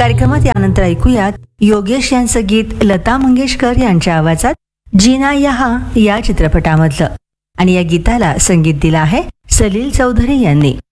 कार्यक्रमात यानंतर ऐकूयात योगेश यांचं गीत लता मंगेशकर यांच्या आवाजात जीना यहा या चित्रपटामधलं. आणि या गीताला संगीत दिलं आहे सलील चौधरी यांनी.